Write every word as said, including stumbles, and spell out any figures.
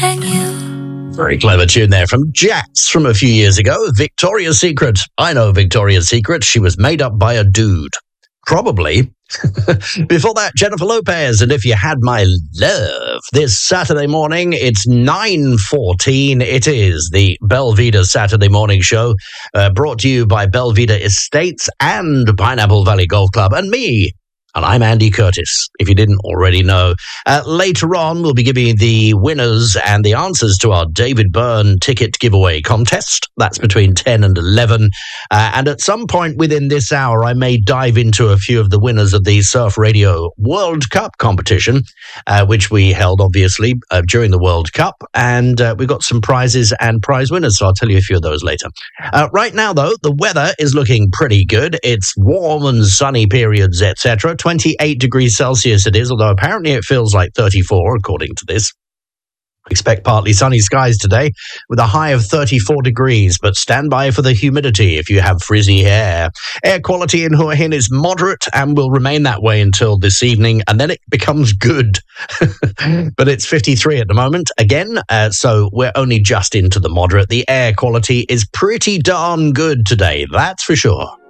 and you. Very clever tune there from Jax from a few years ago. Victoria's Secret. I know Victoria's Secret. She was made up by a dude. Probably. Before that, Jennifer Lopez, and If You Had My Love. This Saturday morning, it's nine fourteen. It is the Belvedere Saturday Morning Show, uh, brought to you by Belvedere Estates and Pineapple Valley Golf Club, and me. And I'm Andy Curtis, if you didn't already know. Uh, later on, we'll be giving you the winners and the answers to our David Byrne ticket giveaway contest. That's between ten and eleven. Uh, and at some point within this hour, I may dive into a few of the winners of the Surf Radio World Cup competition, uh, which we held, obviously, uh, during the World Cup. And uh, we've got some prizes and prize winners, so I'll tell you a few of those later. Uh, right now, though, the weather is looking pretty good. It's warm and sunny periods, et cetera twenty-eight degrees Celsius it is, although apparently it feels like thirty-four, according to this. Expect partly sunny skies today with a high of thirty-four degrees, but stand by for the humidity if you have frizzy hair. Air quality in Hua Hin is moderate and will remain that way until this evening, and then it becomes good. But it's fifty-three at the moment, again, uh, so we're only just into the moderate. The air quality is pretty darn good today, that's for sure.